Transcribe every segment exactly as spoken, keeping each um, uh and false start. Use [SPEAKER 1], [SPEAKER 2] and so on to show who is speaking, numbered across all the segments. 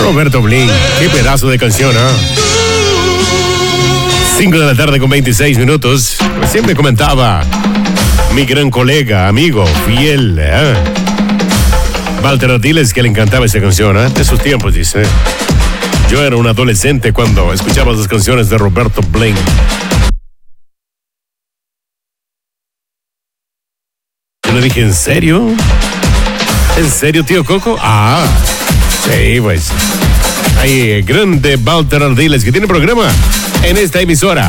[SPEAKER 1] Roberto Blin, qué pedazo de canción, ¿ah? ¿eh? cinco de la tarde con veintiséis minutos. Recién me comentaba mi gran colega, amigo, fiel, ¿eh? Walter Ardiles, que le encantaba esta canción, ¿eh? De sus tiempos, dice. Yo era un adolescente cuando escuchaba las canciones de Roberto Blin. Yo le dije, ¿en serio? ¿En serio, tío Coco? Ah, sí, pues. Hay grande Walter Ardiles, que tiene programa en esta emisora.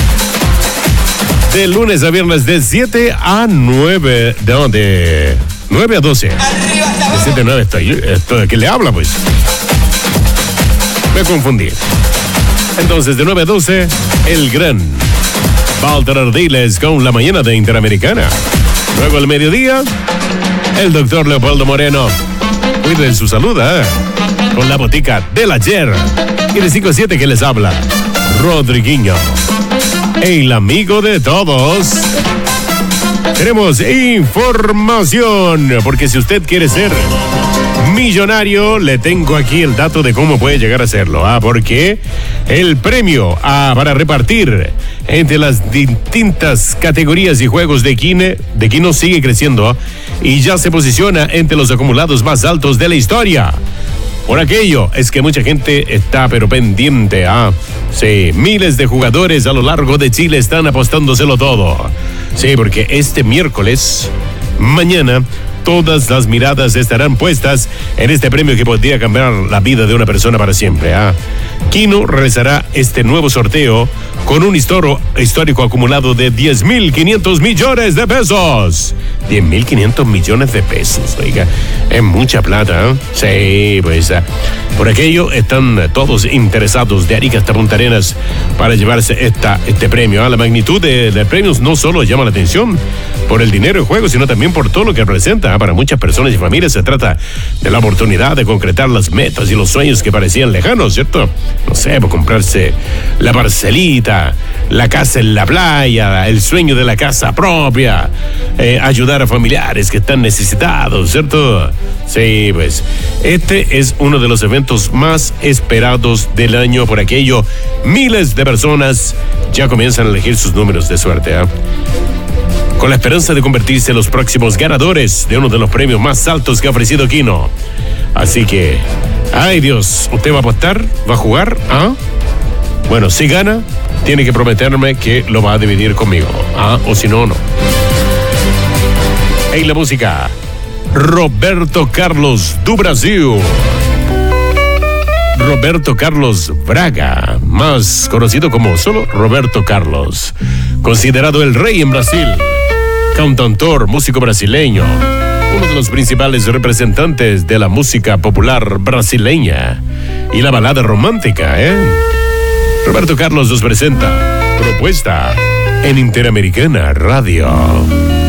[SPEAKER 1] De lunes a viernes, de siete a nueve. ¿De dónde? nueve a doce. De siete a nueve estoy. Esto, ¿quién le habla, pues? Me confundí. Entonces, de nueve a doce, el gran Walter Ardiles con la mañana de Interamericana. Luego, al mediodía, el doctor Leopoldo Moreno. Cuiden su salud, ¿eh? Con la botica del ayer. Y de cinco a siete, que les habla Rodriguinho, el amigo de todos. Tenemos información, porque si usted quiere ser millonario, le tengo aquí el dato de cómo puede llegar a serlo. Ah, porque el premio ah, para repartir entre las distintas categorías y juegos de Kine, de Kino sigue creciendo, ¿ah? Y ya se posiciona entre los acumulados más altos de la historia. Por aquello es que mucha gente está pero pendiente, ¿ah? Sí, miles de jugadores a lo largo de Chile están apostándoselo todo. Sí, porque este miércoles, mañana, todas las miradas estarán puestas en este premio que podría cambiar la vida de una persona para siempre, ¿ah? Kino realizará este nuevo sorteo con un historo, histórico acumulado de diez mil quinientos millones de pesos. diez mil quinientos millones de pesos, oiga, es mucha plata, ¿eh? Sí, pues uh, por aquello están todos interesados de Arica hasta Punta Arenas para llevarse esta, este premio. ¿eh? La magnitud de, de premios no solo llama la atención por el dinero en juego, sino también por todo lo que representa. ¿eh? Para muchas personas y familias se trata de la oportunidad de concretar las metas y los sueños que parecían lejanos, ¿cierto? No sé, por comprarse la parcelita, la casa en la playa, el sueño de la casa propia, eh, ayudar a familiares que están necesitados, ¿cierto? Sí, pues este es uno de los eventos más esperados del año. Por aquello, miles de personas ya comienzan a elegir sus números de suerte, ¿eh? Con la esperanza de convertirse en los próximos ganadores de uno de los premios más altos que ha ofrecido Kino. Así que, ay Dios, ¿usted va a apostar? ¿Va a jugar? ¿Ah? Bueno, si gana, tiene que prometerme que lo va a dividir conmigo. ¿Ah? O si no, no. En la música, Roberto Carlos do Brasil. Roberto Carlos Braga, más conocido como solo Roberto Carlos. Considerado el rey en Brasil. Cantautor, músico brasileño. Uno de los principales representantes de la música popular brasileña y la balada romántica, ¿eh? Roberto Carlos nos presenta Propuesta en Interamericana Radio.